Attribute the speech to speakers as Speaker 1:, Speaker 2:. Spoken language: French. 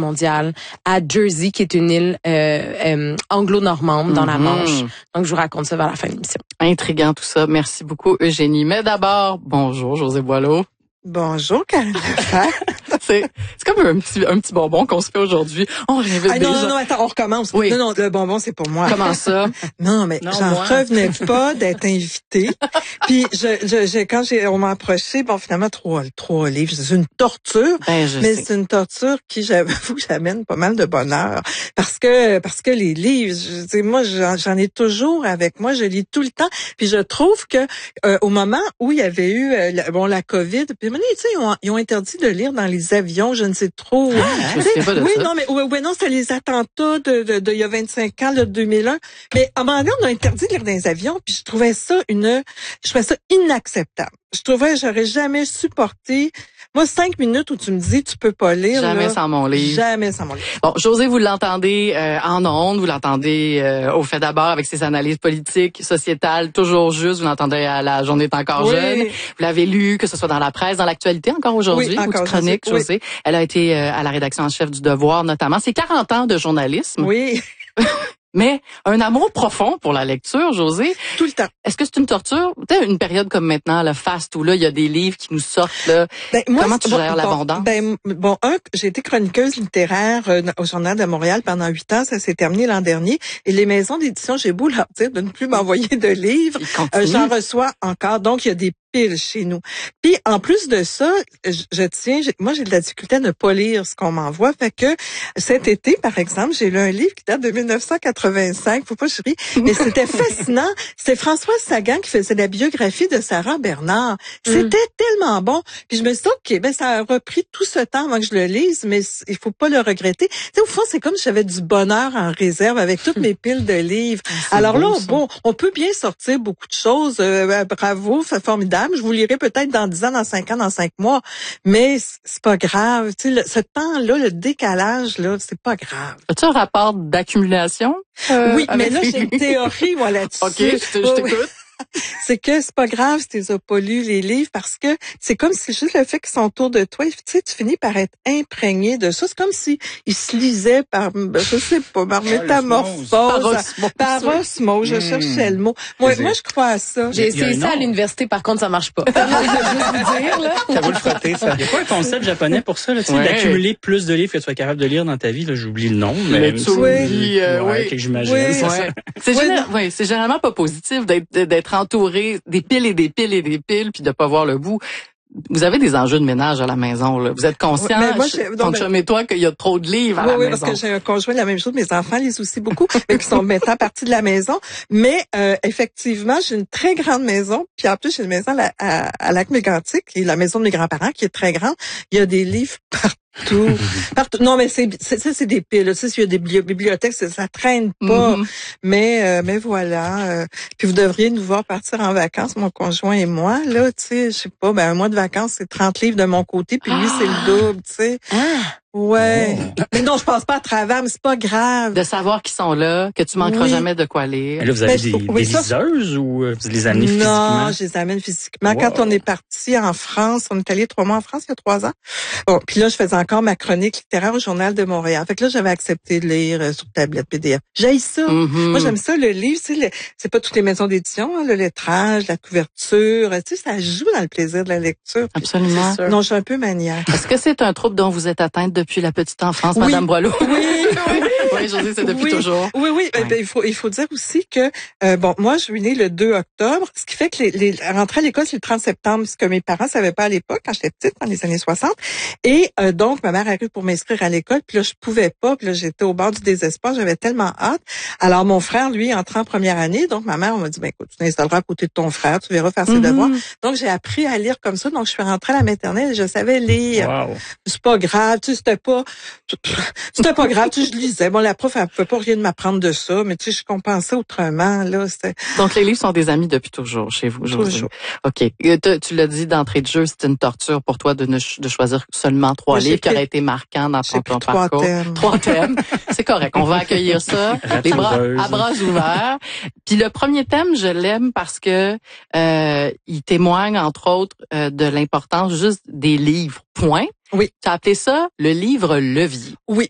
Speaker 1: mondiale, à Jersey, qui est une île anglo-normande dans la Manche. Donc, je vous raconte ça vers la fin de l'émission.
Speaker 2: Intriguant tout ça. Merci beaucoup, Eugénie. Mais d'abord, bonjour, José Boileau.
Speaker 3: Bonjour, Karine Lefebvre.
Speaker 2: C'est comme un petit bonbon qu'on se fait aujourd'hui. On réinvite
Speaker 3: non, attends, on recommence.
Speaker 2: Oui.
Speaker 3: Non, le bonbon, c'est pour moi.
Speaker 2: Comment ça?
Speaker 3: Non, mais j'en revenais pas d'être invitée. Puis, quand on m'a approché, bon, finalement, trois livres. C'est une torture. Mais c'est une torture qui, j'avoue, j'amène pas mal de bonheur. Parce que les livres, moi, j'en ai toujours avec moi. Je lis tout le temps. Puis, je trouve que, au moment où il y avait eu, la COVID, puis, tu sais, ils ont interdit de lire dans les avions, je ne sais trop.
Speaker 2: Je sais pas de ça.
Speaker 3: Non, mais non, c'était les attentats de il y a 25 ans, de 2001. Mais à un moment donné, on a interdit de lire dans les avions, puis je trouvais ça inacceptable. J'aurais jamais supporté. Moi, 5 minutes où tu me dis tu peux pas lire.
Speaker 2: Jamais sans mon livre.
Speaker 3: Jamais sans mon livre.
Speaker 2: Bon, José, vous l'entendez en ondes, vous l'entendez au fait d'abord avec ses analyses politiques, sociétales, toujours juste. Vous l'entendez à La Journée est encore jeune. Vous l'avez lu, que ce soit dans la presse, dans l'actualité encore aujourd'hui, ou de chronique, José. Elle a été à la rédaction en chef du Devoir, notamment. C'est 40 ans de journalisme.
Speaker 3: Oui.
Speaker 2: Mais un amour profond pour la lecture, José.
Speaker 3: Tout le temps.
Speaker 2: Est-ce que c'est une torture? Peut-être une période comme maintenant, le fast, où là, il y a des livres qui nous sortent, là. Comment tu gères l'abondance?
Speaker 3: J'ai été chroniqueuse littéraire au Journal de Montréal pendant 8 ans. Ça s'est terminé l'an dernier. Et les maisons d'édition, j'ai beau leur dire de ne plus m'envoyer de livres. J'en reçois encore. Donc, il y a des piles chez nous. Puis, en plus de ça, moi, j'ai de la difficulté à ne pas lire ce qu'on m'envoie. Fait que cet été, par exemple, j'ai lu un livre qui date de 1985. Faut pas que je rie. Mais c'était fascinant. C'était François Sagan qui faisait la biographie de Sarah Bernard. C'était tellement bon. Puis je me suis dit, OK, ça a repris tout ce temps avant que je le lise, mais il faut pas le regretter. Tu sais, au fond, c'est comme si j'avais du bonheur en réserve avec toutes mes piles de livres. Alors là, on peut bien sortir beaucoup de choses. Bravo, c'est formidable. Je vous lirai peut-être dans 10 ans, dans 5 ans, dans 5 mois. Mais c'est pas grave. Tu sais, ce temps-là, le décalage, là, c'est pas grave.
Speaker 2: As-tu un rapport d'accumulation?
Speaker 3: Oui, mais là, j'ai une théorie, moi, là-dessus.
Speaker 2: OK, je t'écoute.
Speaker 3: C'est que c'est pas grave si tu les as pas lus, les livres, parce que c'est comme si juste le fait qu'ils sont autour de toi, tu sais, tu finis par être imprégné de ça. C'est comme si ils se lisaient par, je sais pas, par métamorphose. Par osmose, je cherchais le mot. Moi, je crois à ça.
Speaker 1: J'ai essayé ça à l'université, par contre, ça marche pas. Je vais juste vous dire, là.
Speaker 4: Ça vaut le frotter, ça. Il y a pas un concept japonais pour ça, là, tu sais, d'accumuler plus de livres que tu es capable de lire dans ta vie, là, j'oublie le nom, mais
Speaker 2: tu oublies,
Speaker 4: que j'imagine.
Speaker 2: Oui. C'est généralement pas positif d'être entouré des piles et des piles et des piles puis de pas voir le bout. Vous avez des enjeux de ménage à la maison, là. Vous êtes conscient, ton chum et toi, qu'il y a trop de livres à la maison.
Speaker 3: Oui, parce que j'ai un conjoint, la même chose. Mes enfants lisent aussi beaucoup, mais qui sont maintenant partis de la maison. Mais effectivement, j'ai une très grande maison. Puis en plus, j'ai une maison à Lac-Mégantic, qui est la maison de mes grands-parents, qui est très grande. Il y a des livres partout. Non, mais c'est des piles. Tu sais, s'il y a des bibliothèques, ça traîne pas. Mais voilà. Puis vous devriez nous voir partir en vacances, mon conjoint et moi. Là, tu sais, je sais pas, un mois de vacances, c'est 30 livres de mon côté, puis lui, c'est le double, tu sais. Ouais. Mais non, je passe pas à travers, mais c'est pas grave.
Speaker 2: De savoir qu'ils sont là, que tu manqueras jamais de quoi lire.
Speaker 4: Mais là, vous avez des liseuses ou vous les amenez physiquement?
Speaker 3: Non, je les amène physiquement. Wow. Quand on est parti en France, on est allé 3 mois en France il y a 3 ans. Bon, puis là, je faisais encore ma chronique littéraire au Journal de Montréal. Fait que là, j'avais accepté de lire sur tablette PDF. J'haïs ça. Moi, j'aime ça, le livre. C'est pas toutes les maisons d'édition, hein, le lettrage, la couverture. Tu sais, ça joue dans le plaisir de la lecture.
Speaker 2: Absolument.
Speaker 3: Non, je suis un peu maniaque.
Speaker 2: Est-ce que c'est un trouble dont vous êtes atteinte depuis la petite enfance, Madame Boileau? Oui, Josée, c'est depuis toujours.
Speaker 3: Oui. Il faut dire aussi que, moi, je suis née le 2 octobre, ce qui fait que rentrer à l'école, c'est le 30 septembre, ce que mes parents savaient pas à l'époque, quand j'étais petite, dans les années 60. Et donc, ma mère arrive pour m'inscrire à l'école, puis là, je pouvais pas, puis là, j'étais au bord du désespoir, j'avais tellement hâte. Alors, mon frère, lui, entrant en première année, donc ma mère, on m'a dit, écoute, tu t'installeras à côté de ton frère, tu verras faire ses devoirs. Donc, j'ai appris à lire comme ça, donc je suis rentrée à la maternelle et je savais lire.
Speaker 4: Wow.
Speaker 3: C'est pas grave, tu sais, c'était pas grave, tu sais, je lisais. Bon, la prof, elle pouvait pas rien de m'apprendre de ça, mais tu sais, je compensais autrement, là, c'était...
Speaker 2: Donc, les livres sont des amis depuis toujours chez vous, Josée.
Speaker 3: Toujours.
Speaker 2: OK. Tu l'as dit d'entrée de jeu, c'est une torture pour toi de choisir seulement 3 livres qui auraient été marquants dans ton parcours. 3 thèmes. C'est correct. On va accueillir ça. Les bras, à bras ouverts. Puis le premier thème, je l'aime parce que, il témoigne, entre autres, de l'importance juste des livres. Point.
Speaker 3: Oui.
Speaker 2: Tu as appelé ça le livre levier.
Speaker 3: Oui.